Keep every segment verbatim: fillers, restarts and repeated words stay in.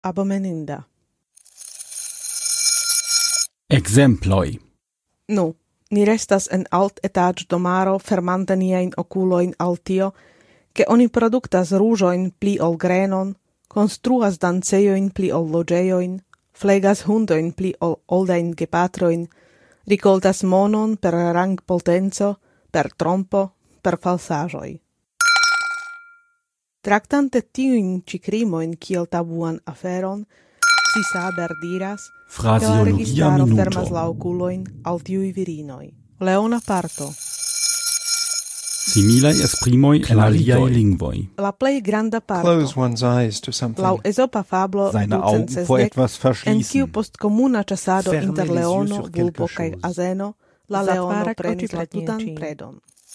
abomeninda. Exemploj. Nu, ni restas en alt etaĝ domaro fermanta niajn okulojn al tio, ke oni produktas ruĝojn pli ol grenon, konstruas dancejojn pli ol loĝejojn, flegas hundojn pli ol oldajn gepatrojn, rikoltas monon per rangpotenco, per trompo, per falsaĵoj. Traktante tiujn ĉi krimojn kiel tabuan aferon, Cisaber diras, ke la Fraseologia registaro minuto. fermas la okulojn al tiuj virinoj. Leona parto. Similaj esprimoj en aliaj lingvoj. La plej granda parto. Close one's eyes to something. Laŭ ezopa fablo Seine ducent Augen vor sesdek, etwas en verschließen. kiu post komuna ĉasado Fermer inter les yeux leono, sur quelque vulpo kaj chose. azeno, la leono prenis la tutan predon.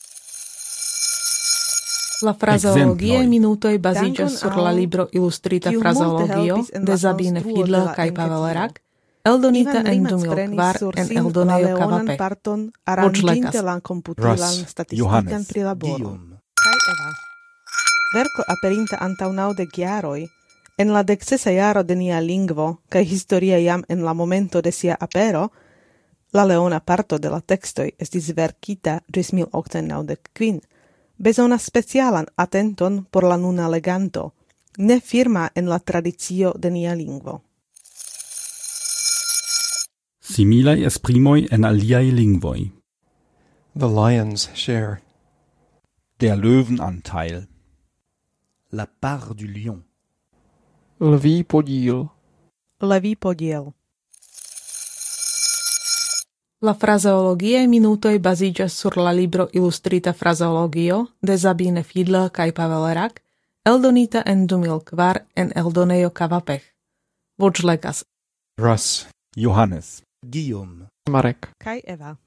La frazeologie Exemploj. minutoj baziĝas Dankon sur la al libro Ilustrita kiu multe frazeologio helpis en de la Sabine konstruo de Fiedler la kaj enketo. Pavel Rak, eldonita Ivan en Rimac du mil prenis kvar sur en sin la eldonejo leonan Kavapeh. parton Voĉlekas. aranĝinte la komputilan Russ, statistikan Johannes, prilaboron. Guillaume. Kaj Eva. Verko aperinta antaŭ naŭdek jaroj, en la deksesa jaro de nia lingvo kaj historia jam en la momento de sia apero, la leona parto de la tekstoj estis verkita ĝis mil okcent naŭdek kvin, bezonas specialan atenton por la nuna leganto, ne firma en la tradicio de nia lingvo. Similaj esprimoj en aliaj lingvoj. The lion's share. Der Löwenanteil. La part du lion. Lví podíl. Levý podiel. La frazeologie minutoj baziĝas sur la libro Ilustrita frazeologio de Sabine Fiedler kaj Pavel Rak, eldonita en du mil kvar en eldonejo Kavapeh. Voĉlekas. Russ. Johannes. Guillaume. Marek. Kaj Eva.